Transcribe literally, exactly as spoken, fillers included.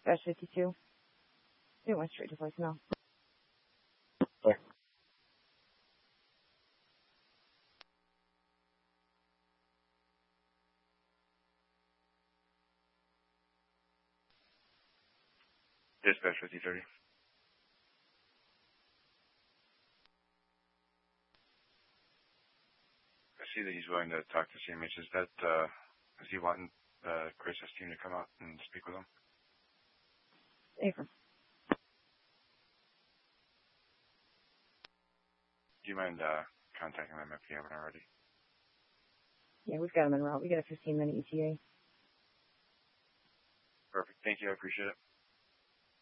Dispatch fifty-two. It went straight to voicemail. Sorry. Dispatch fifty thirty. I see that he's willing to talk to C M H. Is that, uh, is he wanting uh, Chris's team to come out and speak with him? Affirm. Do you mind uh, contacting them if you haven't already? Yeah, we've got him en route. We got a fifteen minute E T A. Perfect. Thank you. I appreciate it.